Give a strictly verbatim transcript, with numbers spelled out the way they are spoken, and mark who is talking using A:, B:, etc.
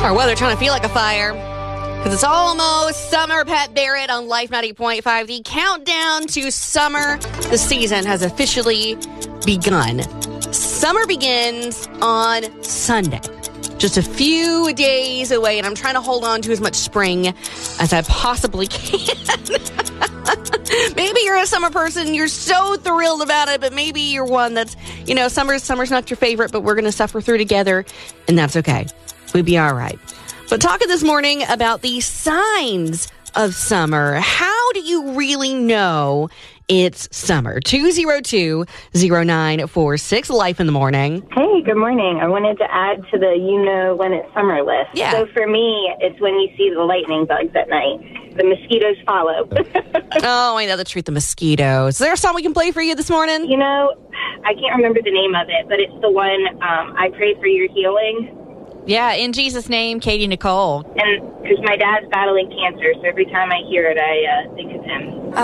A: Our weather trying to feel like a fire because it's almost summer. Pat Barrett on Life ninety point five. The countdown to summer, the season has officially begun. Summer begins on Sunday. Just a few days away, and I'm trying to hold on to as much spring as I possibly can. Maybe you're a summer person, you're so thrilled about it, but maybe you're one that's, you know, summer's, summer's not your favorite, but we're going to suffer through together, and that's okay. We'll be all right. But talking this morning about the signs of summer. How do you really know it's summer? two oh two, oh nine four six, Life in the Morning.
B: Hey, good morning. I wanted to add to the you know when it's summer list.
A: Yeah.
B: So for me, it's when you see the lightning bugs at night. The mosquitoes follow.
A: Oh, I know the truth, the mosquitoes. Is there a song we can play for you this morning?
B: You know, I can't remember the name of it, but it's the one, um, I Pray for Your Healing.
C: Yeah, In Jesus' Name, Katie Nicole.
B: And because my dad's battling cancer, so every time I hear it, I uh, think of him.